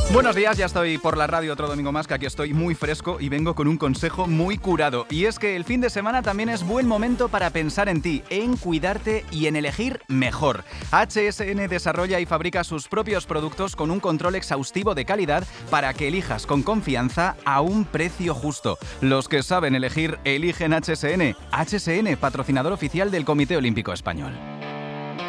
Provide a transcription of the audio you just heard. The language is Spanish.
Buenos días, ya estoy por la radio otro domingo más, que aquí estoy muy fresco y vengo con un consejo muy curado. Y es que el fin de semana también es buen momento para pensar en ti, en cuidarte y en elegir mejor. HSN desarrolla y fabrica sus propios productos con un control exhaustivo de calidad para que elijas con confianza a un precio justo. Los que saben elegir, eligen HSN. HSN, patrocinador oficial del Comité Olímpico Español.